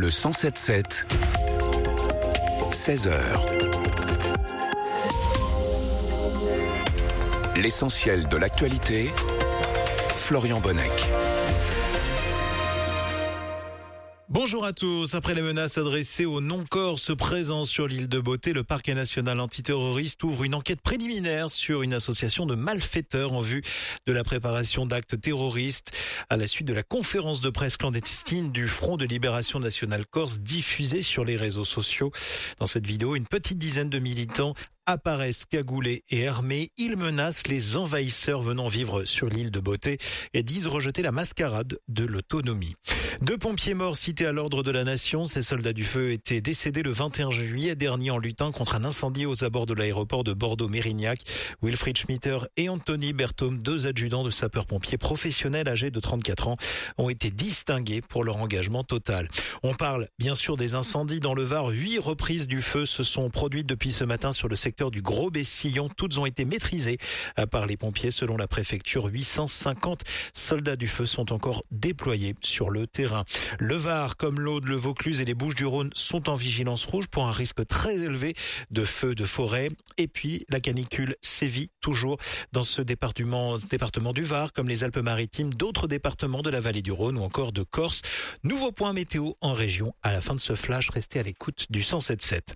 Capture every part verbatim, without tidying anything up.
Le cent sept sept, seize heures. L'essentiel de l'actualité, Florian Bonnec. Bonjour à tous. Après les menaces adressées aux non-corses présents sur l'île de Beauté, le parquet national antiterroriste ouvre une enquête préliminaire sur une association de malfaiteurs en vue de la préparation d'actes terroristes à la suite de la conférence de presse clandestine du Front de Libération Nationale Corse diffusée sur les réseaux sociaux. Dans cette vidéo, une petite dizaine de militants apparaissent cagoulés et armés. Ils menacent les envahisseurs venant vivre sur l'île de Beauté et disent rejeter la mascarade de l'autonomie. Deux pompiers morts cités à l'ordre de la nation. Ces soldats du feu étaient décédés le vingt et un juillet dernier en luttant contre un incendie aux abords de l'aéroport de Bordeaux-Mérignac. Wilfried Schmitter et Anthony Berthaume, deux adjudants de sapeurs-pompiers professionnels âgés de trente-quatre ans, ont été distingués pour leur engagement total. On parle bien sûr des incendies dans le Var. Huit reprises du feu se sont produites depuis ce matin sur le secteur du Gros Bessillon. Toutes ont été maîtrisées par les pompiers. Selon la préfecture, huit cent cinquante soldats du feu sont encore déployés sur le terrain. Le Var, comme l'Aude, le Vaucluse et les Bouches-du-Rhône sont en vigilance rouge pour un risque très élevé de feux de forêt. Et puis, la canicule sévit toujours dans ce département, département du Var, comme les Alpes-Maritimes, d'autres départements de la vallée du Rhône ou encore de Corse. Nouveau point météo en région. À la fin de ce flash, restez à l'écoute du cent sept sept.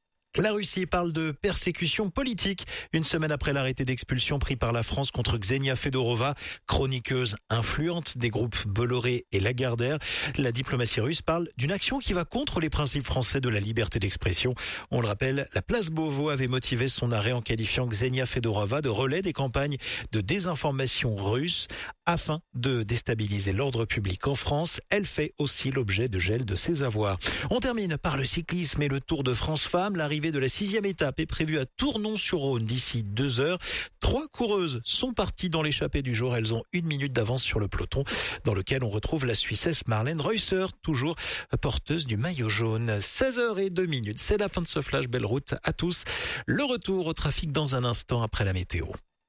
La Russie parle de persécution politique une semaine après l'arrêté d'expulsion pris par la France contre Ksenia Fedorova, chroniqueuse influente des groupes Bolloré et Lagardère. La diplomatie russe parle d'une action qui va contre les principes français de la liberté d'expression. On le rappelle, la place Beauvau avait motivé son arrêt en qualifiant Ksenia Fedorova de relais des campagnes de désinformation russe afin de déstabiliser l'ordre public en France. Elle fait aussi l'objet de gel de ses avoirs. On termine par le cyclisme et le Tour de France Femmes. L'arrivée de la sixième étape est prévue à Tournon-sur-Rhône d'ici deux heures. Trois coureuses sont parties dans l'échappée du jour. Elles ont une minute d'avance sur le peloton dans lequel on retrouve la Suissesse Marlène Reusser, toujours porteuse du maillot jaune. seize heures zéro deux minutes, c'est la fin de ce flash. Belle route à tous. Le retour au trafic dans un instant après la météo.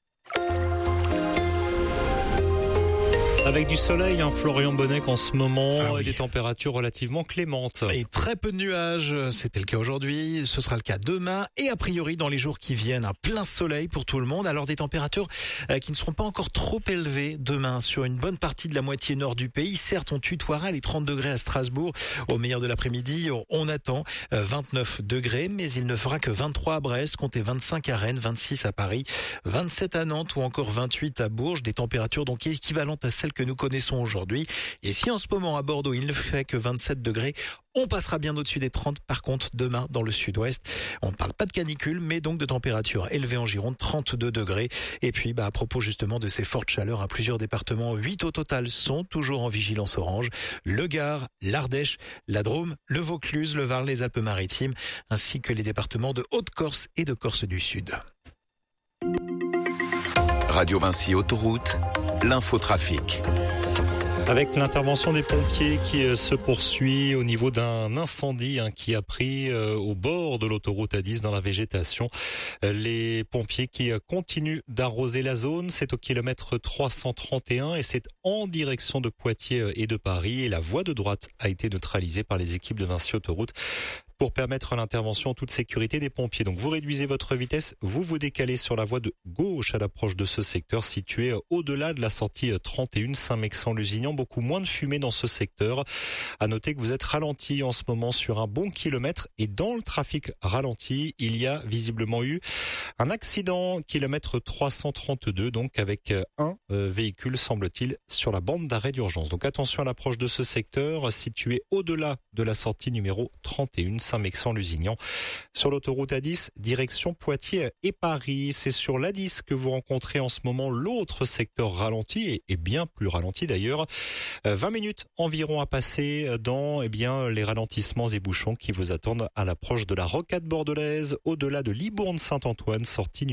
Avec du soleil, hein, Florian Bonnec en ce moment, ah oui. Et des températures relativement clémentes. Et très peu de nuages, c'était le cas aujourd'hui, ce sera le cas demain et a priori dans les jours qui viennent, un plein soleil pour tout le monde. Alors des températures euh, qui ne seront pas encore trop élevées demain sur une bonne partie de la moitié nord du pays. Certes, on tutoiera les trente degrés à Strasbourg. Au meilleur de l'après-midi, on attend euh, vingt-neuf degrés, mais il ne fera que vingt-trois à Brest, comptez vingt-cinq à Rennes, vingt-six à Paris, vingt-sept à Nantes ou encore vingt-huit à Bourges. Des températures donc équivalentes à celles que nous connaissons aujourd'hui. Et si en ce moment à Bordeaux il ne fait que vingt-sept degrés, on passera bien au-dessus des trente. Par contre, demain dans le sud-ouest, on ne parle pas de canicule, mais donc de température élevée en Gironde, trente-deux degrés. Et puis, bah, à propos justement de ces fortes chaleurs, à plusieurs départements, huit au total sont toujours en vigilance orange. Le Gard, l'Ardèche, la Drôme, le Vaucluse, le Var, les Alpes-Maritimes, ainsi que les départements de Haute-Corse et de Corse du Sud. Radio Vinci Autoroute, l'infotrafic. Avec l'intervention des pompiers qui euh, se poursuit au niveau d'un incendie hein, qui a pris euh, au bord de l'autoroute A dix dans la végétation. Euh, les pompiers qui euh, continuent d'arroser la zone, c'est au kilomètre trois cent trente et un et c'est en direction de Poitiers et de Paris. Et la voie de droite a été neutralisée par les équipes de Vinci Autoroute pour permettre l'intervention en toute sécurité des pompiers. Donc vous réduisez votre vitesse, vous vous décalez sur la voie de gauche à l'approche de ce secteur situé au-delà de la sortie trente et un Saint-Mexan-Lusignan. Beaucoup moins de fumée dans ce secteur. À noter que vous êtes ralenti en ce moment sur un bon kilomètre et dans le trafic ralenti, il y a visiblement eu un accident kilomètre trois cent trente-deux, donc avec un euh, véhicule semble-t-il sur la bande d'arrêt d'urgence. Donc attention à l'approche de ce secteur situé au-delà de la sortie numéro trente et un Saint-Mexan-Lusignan. Sur l'autoroute A dix, direction Poitiers et Paris. C'est sur l'A dix que vous rencontrez en ce moment l'autre secteur ralenti et, et bien plus ralenti d'ailleurs. Euh, vingt minutes environ à passer dans eh bien les ralentissements et bouchons qui vous attendent à l'approche de la rocade bordelaise au-delà de Libourne-Saint-Antoine, sortie numéro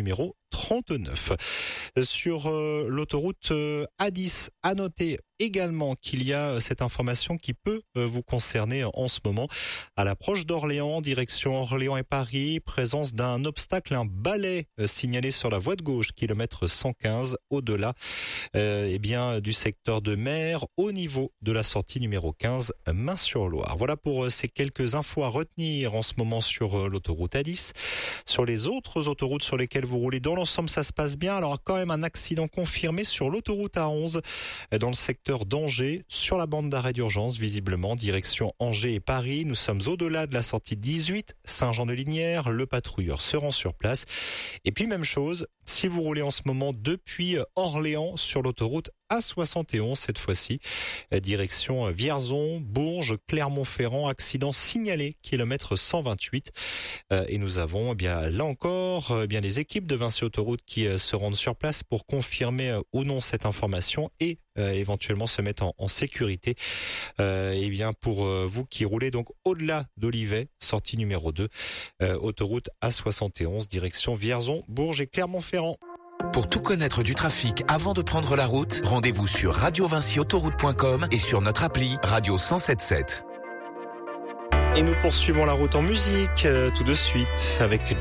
trente-neuf. Sur euh, l'autoroute euh, A dix, à noter également qu'il y a cette information qui peut euh, vous concerner en ce moment. À l'approche d'Orléans, direction Orléans et Paris, présence d'un obstacle, un balai euh, signalé sur la voie de gauche, kilomètre cent quinze, au-delà euh, eh bien du secteur de Mer, au niveau de la sortie numéro quinze, Main-sur-Loire. Voilà pour euh, ces quelques infos à retenir en ce moment sur euh, l'autoroute A dix. Sur les autres autoroutes sur lesquelles vous roulez, dans l'ensemble, ça se passe bien. Alors, quand même un accident confirmé sur l'autoroute A onze, euh, dans le secteur d'Angers, sur la bande d'arrêt d'urgence, visiblement, direction Angers et Paris. Nous sommes au-delà de la sortie dix-huit, Saint-Jean-de-Lignières. Le patrouilleur se rend sur place. Et puis, même chose, si vous roulez en ce moment depuis Orléans sur l'autoroute A soixante et onze, cette fois-ci, direction Vierzon, Bourges, Clermont-Ferrand, accident signalé, kilomètre cent vingt-huit. Et nous avons, eh bien, là encore, eh bien, les équipes de Vinci Autoroute qui se rendent sur place pour confirmer ou non cette information et euh, éventuellement se mettre en, en sécurité. Euh, eh bien, pour euh, vous qui roulez donc au-delà d'Olivet, sortie numéro deux, euh, autoroute A soixante et onze, direction Vierzon, Bourges et Clermont-Ferrand. Pour tout connaître du trafic avant de prendre la route, rendez-vous sur radio vinci autoroute point com et sur notre appli Radio cent sept sept. Et nous poursuivons la route en musique euh, tout de suite avec